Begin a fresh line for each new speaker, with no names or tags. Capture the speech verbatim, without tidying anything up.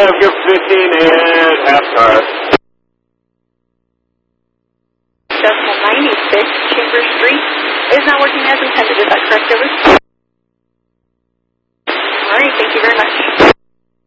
have your fifteen and half car.
Decimal ninety-six, Chambers Street is not working as intended. Is that correct, over?